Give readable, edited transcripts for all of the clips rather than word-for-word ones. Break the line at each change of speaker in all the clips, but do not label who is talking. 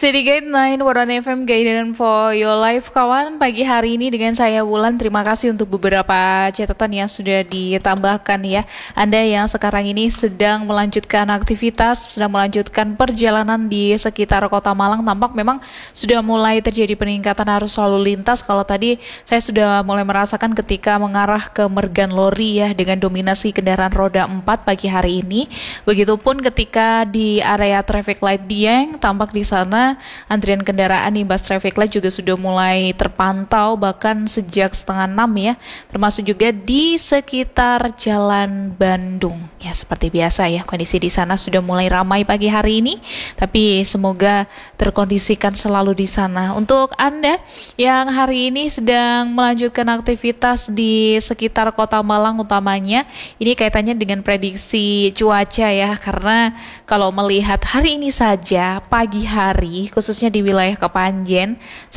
Sedikit 9 Warna FM Guidance for Your Life kawan. Pagi hari ini dengan saya Wulan. Terima kasih untuk beberapa catatan yang sudah ditambahkan ya. Anda yang sekarang ini sedang melanjutkan aktivitas, sedang melanjutkan perjalanan di sekitar Kota Malang, tampak memang sudah mulai terjadi peningkatan arus lalu lintas. Kalau tadi saya sudah mulai merasakan ketika mengarah ke Mergan Lori ya, dengan dominasi kendaraan roda 4 pagi hari ini. Begitupun ketika di area traffic light Dieng, tampak di sana antrian kendaraan imbas traffic light juga sudah mulai terpantau bahkan sejak 5:30 ya, termasuk juga di sekitar Jalan Bandung. Ya seperti biasa ya, kondisi di sana sudah mulai ramai pagi hari ini, tapi semoga terkondisikan selalu di sana. Untuk Anda yang hari ini sedang melanjutkan aktivitas di sekitar Kota Malang utamanya, ini kaitannya dengan prediksi cuaca ya, karena kalau melihat hari ini saja pagi hari khususnya di wilayah Kepanjen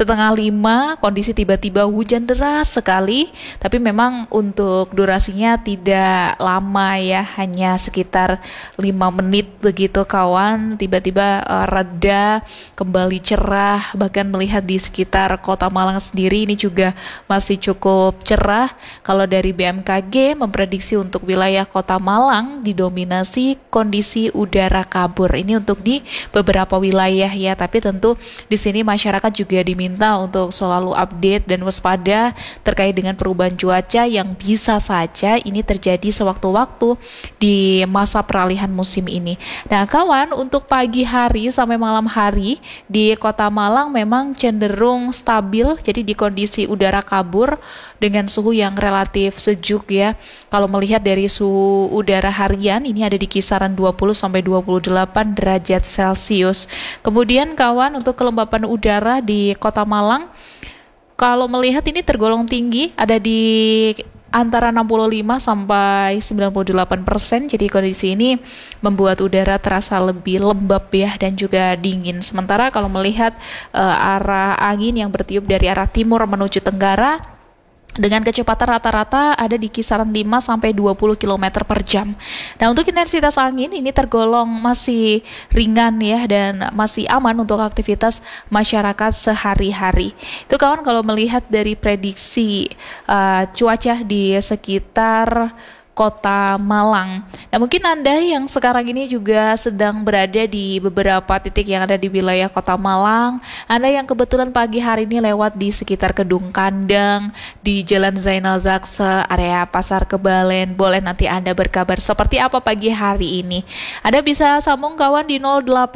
4:30 kondisi tiba-tiba hujan deras sekali, tapi memang untuk durasinya tidak lama ya, hanya sekitar 5 menit begitu kawan, tiba-tiba reda kembali cerah. Bahkan melihat di sekitar Kota Malang sendiri ini juga masih cukup cerah. Kalau dari BMKG memprediksi untuk wilayah Kota Malang didominasi kondisi udara kabur. Ini untuk di beberapa wilayah ya, tapi tentu di sini masyarakat juga diminta untuk selalu update dan waspada terkait dengan perubahan cuaca yang bisa saja ini terjadi sewaktu-waktu di masa peralihan musim ini. Nah kawan, untuk pagi hari sampai malam hari di Kota Malang memang cenderung stabil, jadi di kondisi udara kabur dengan suhu yang relatif sejuk ya. Kalau melihat dari suhu udara harian ini ada di kisaran 20 sampai 28 derajat Celcius. Kemudian kawan, untuk kelembapan udara di Kota Malang kalau melihat ini tergolong tinggi, ada di antara 65 sampai 98%. Jadi kondisi ini membuat udara terasa lebih lembab ya, dan juga dingin. Sementara kalau melihat arah angin yang bertiup dari arah timur menuju tenggara dengan kecepatan rata-rata ada di kisaran 5 sampai 20 km per jam. Nah, untuk intensitas angin ini tergolong masih ringan ya, dan masih aman untuk aktivitas masyarakat sehari-hari. Itu kawan kalau melihat dari prediksi cuaca di sekitar Kota Malang. Nah mungkin Anda yang sekarang ini juga sedang berada di beberapa titik yang ada di wilayah Kota Malang. Anda yang kebetulan pagi hari ini lewat di sekitar Kedung Kandang, di Jalan Zainal Zakse, area Pasar Kebalen, boleh nanti Anda berkabar seperti apa pagi hari ini. Anda bisa sambung kawan di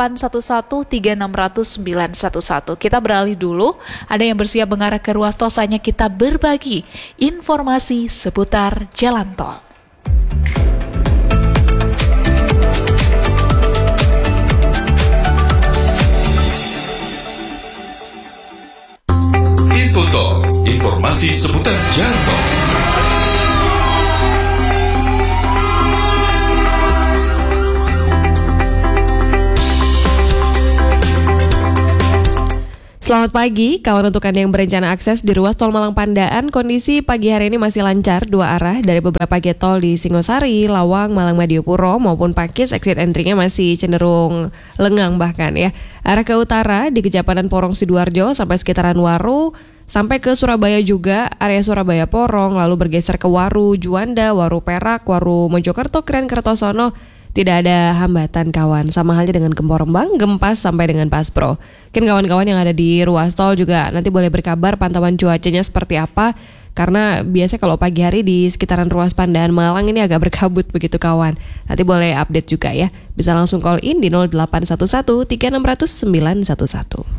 0811360911. Kita beralih dulu. Ada yang bersiap mengarah ke ruas tol, saatnya kita berbagi informasi seputar jalan tol.
Info informasi seputar jalan tol.
Selamat pagi, kawan. Untuk Anda yang berencana akses di ruas tol Malang Pandaan, kondisi pagi hari ini masih lancar dua arah dari beberapa gate tol di Singosari, Lawang, Malang Madiopuro maupun Pakis. Exit entry-nya masih cenderung lengang bahkan ya. Arah ke utara di Kejapanan Porong Sidoarjo sampai sekitaran Waru, sampai ke Surabaya juga, area Surabaya Porong, lalu bergeser ke Waru, Juanda, Waru Perak, Waru Mojokerto, Keren Kertosono. Tidak ada hambatan kawan, sama halnya dengan Kemporembang, Gempas sampai dengan Paspro. Mungkin kawan-kawan yang ada di ruas tol juga nanti boleh berkabar pantauan cuacanya seperti apa, karena biasanya kalau pagi hari di sekitaran ruas Pandaan Malang ini agak berkabut begitu kawan. Nanti boleh update juga ya, bisa langsung call in di 0811 3600 911.